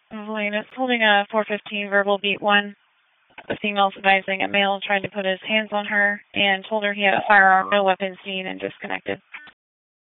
Valina holding a 415 verbal beat 1. The female's advising a male tried to put his hands on her and told her he had a firearm, no weapon seen, and disconnected.